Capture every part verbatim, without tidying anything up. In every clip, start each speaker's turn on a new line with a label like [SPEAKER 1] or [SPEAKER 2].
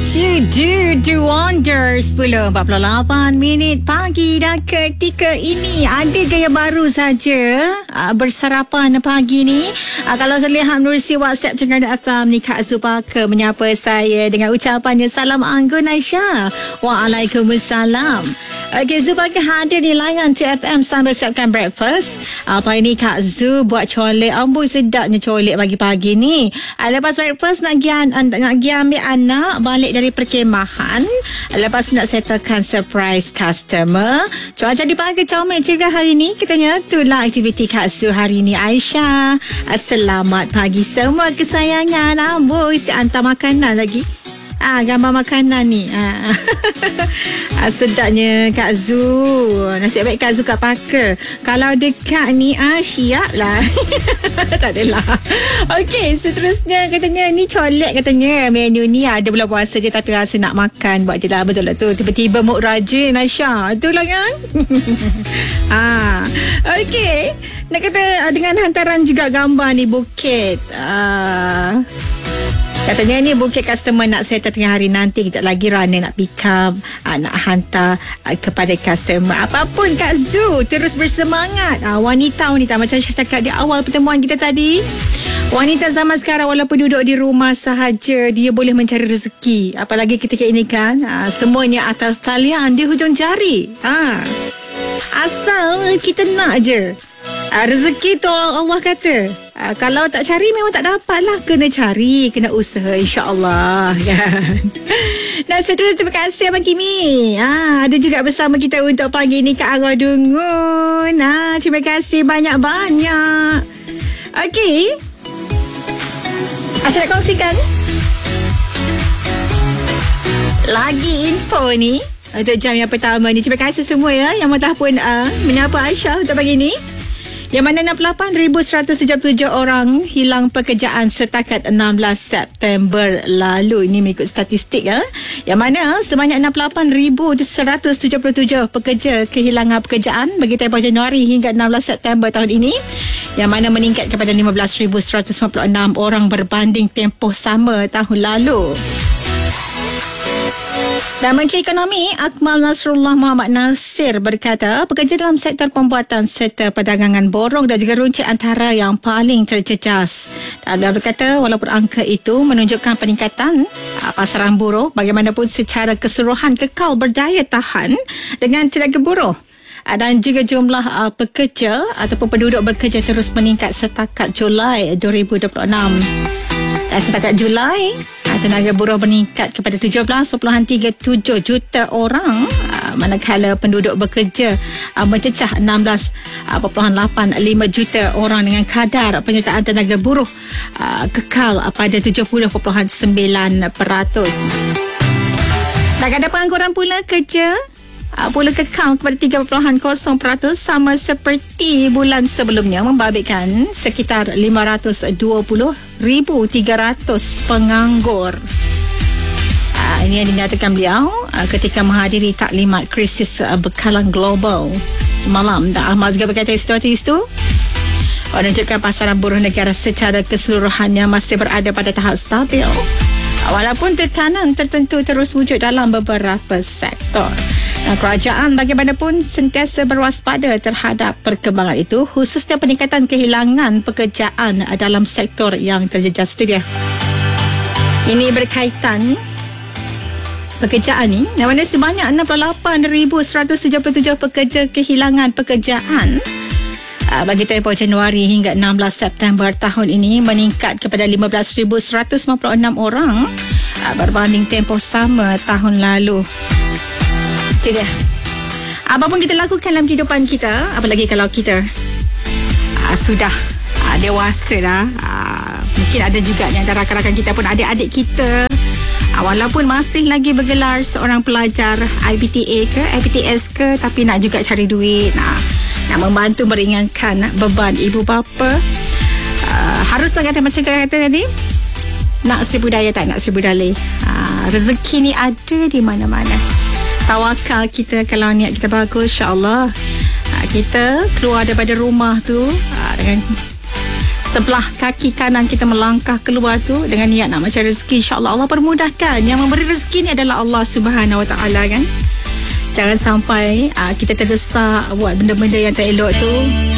[SPEAKER 1] You do do wonder. Sepuluh empat puluh lapan minit pagi dan ketika ini ada gaya baru saja uh, bersarapan pagi ni. Uh, kalau saya lihat menerusi WhatsApp Cenderamata F M ni, Kak Zubaka menyapa saya dengan ucapannya salam anggun Aisyah. Waalaikumsalam. Okey, Zubaka hadir di layan T F M sambil siapkan breakfast. Apa ini Kak Zu buat colek. Amboi sedapnya colek pagi-pagi ni. Uh, lepas breakfast nak pergi uh, nak pergi ambil anak balik dari perkemahan. Lepas nak settlekan surprise customer. Cuaca di pagi comel juga hari ni. Katanya itulah aktiviti Kak Su hari ni Aisyah. Selamat pagi semua kesayangan. Amboi si hantar makanan lagi. Ah, gambar makanan ni. Ah. ah, sedapnya Kak Zu. Nasib baik Kak Zu kat Parker. Kalau dekat ni, ah, siap lah. Tak adalah. Okey, seterusnya katanya ni colek katanya. Menu ni ada bulan puasa je tapi rasa nak makan. Buat je lah, betul lah tu. Tiba-tiba mood rajin Aisyah. Itulah kan? ah. Okey. Nak kata dengan hantaran juga gambar ni bukit. Ah. Katanya ni bukit customer nak settle tengah hari nanti. Kejap lagi runner nak pick up, uh, nak hantar uh, kepada customer. Apapun Kak Zu, terus bersemangat. uh, Wanita-wanita macam saya cakap di awal pertemuan kita tadi, wanita zaman sekarang walaupun duduk di rumah sahaja, dia boleh mencari rezeki. Apalagi ketika ini kan, uh, semuanya atas talian di hujung jari. ha. Asal kita nak je. uh, Rezeki tu Allah kata, Uh, kalau tak cari memang tak dapat lah. Kena cari, kena usaha, insyaAllah kan. Dan seterusnya terima kasih Abang Kimi. Ah, ada juga bersama kita untuk pagi ni Kak Arwah Dungun. Ah, terima kasih banyak-banyak. Okey, Aisyah nak kongsikan lagi info ni untuk jam yang pertama ni. Terima kasih semua ya yang mahu pun uh, menyapa Aisyah untuk pagi ni. Yang mana enam puluh lapan ribu seratus tujuh puluh tujuh orang hilang pekerjaan setakat enam belas September lalu. Ini mengikut statistik ya. Yang mana sebanyak enam puluh lapan ribu seratus tujuh puluh tujuh pekerja kehilangan pekerjaan bagi tempoh Januari hingga enam belas September tahun ini. Yang mana meningkat kepada lima belas ribu seratus lima puluh enam orang berbanding tempoh sama tahun lalu. Dan Menteri Ekonomi Akmal Nasrullah Muhammad Nasir berkata pekerja dalam sektor pembuatan serta perdagangan borong dan juga runcit antara yang paling terjejas. Dan dia berkata walaupun angka itu menunjukkan peningkatan pasaran buruh, bagaimanapun secara keseluruhan kekal berdaya tahan dengan tenaga buruh. Dan juga jumlah uh, pekerja ataupun penduduk bekerja terus meningkat setakat Julai dua ribu dua puluh enam. Dan setakat Julai, tenaga buruh meningkat kepada tujuh belas perpuluhan tiga tujuh juta orang, manakala penduduk bekerja mencecah enam belas perpuluhan lapan lima juta orang dengan kadar penyertaan tenaga buruh kekal pada tujuh puluh perpuluhan sembilan peratus. Dan kadar pengangguran pula kerja pula kekal kepada tiga perpuluhan kosong peratus sama seperti bulan sebelumnya, membabitkan sekitar lima ratus dua puluh ribu tiga ratus penganggur. Uh, ini yang dinyatakan beliau uh, ketika menghadiri taklimat krisis uh, bekalan global semalam. Dan Ahmad juga berkata situasi itu menunjukkan pasaran buruh negara secara keseluruhannya masih berada pada tahap stabil, walaupun tekanan tertentu terus wujud dalam beberapa sektor. Dan kerajaan bagaimanapun sentiasa berwaspada terhadap perkembangan itu, khususnya peningkatan kehilangan pekerjaan dalam sektor yang terjejas itu dia. Ini berkaitan pekerjaan ni, yang mana sebanyak enam puluh lapan ribu seratus tujuh puluh tujuh pekerja kehilangan pekerjaan bagi tempoh Januari hingga enam belas September tahun ini, meningkat kepada lima belas ribu seratus lima puluh enam orang berbanding tempoh sama tahun lalu. Itu dia. Apapun kita lakukan dalam kehidupan kita, apalagi kalau kita uh, sudah uh, dewasa dah, uh, mungkin ada juga di antara rakan-rakan kita pun adik-adik kita uh, walaupun masih lagi bergelar seorang pelajar I P T A ke I P T S ke, tapi nak juga cari duit, nah, nak membantu meringankan beban ibu bapa. uh, Haruslah kata macam saya kata tadi, nak seribu daya tak nak seribu dalih. uh, Rezeki ni ada di mana-mana. Tawakal kita, kalau niat kita bagus, insyaAllah kita keluar daripada rumah tu dengan sebelah kaki kanan kita melangkah keluar tu dengan niat nak mencari rezeki, insya-Allah Allah permudahkan. Yang memberi rezeki ni adalah Allah Subhanahu Wa Taala kan. Jangan sampai uh, kita terdesak buat benda-benda yang tak elok tu.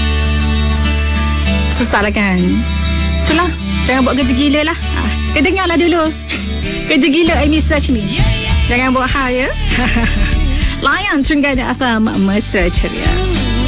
[SPEAKER 1] Susah lah kan. Itulah, jangan buat kerja gila lah. uh, Kedengarlah dulu kerja gila Amy Search ni. Jangan buat hal ya. Layan Trengganu F M Mesra Ceria.